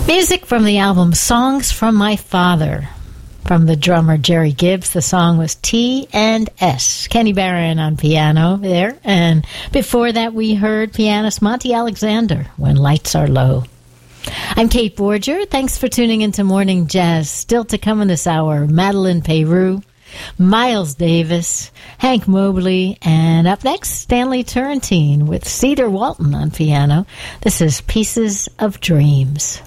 Music from the album Songs from My Father. From the drummer Jerry Gibbs, the song was T&S. Kenny Barron on piano there. And before that, we heard pianist Monty Alexander, When Lights Are Low. I'm Kate Borger. Thanks for tuning into Morning Jazz. Still to come in this hour, Madeline Peru, Miles Davis, Hank Mobley, and up next, Stanley Turrentine with Cedar Walton on piano. This is Pieces of Dreams.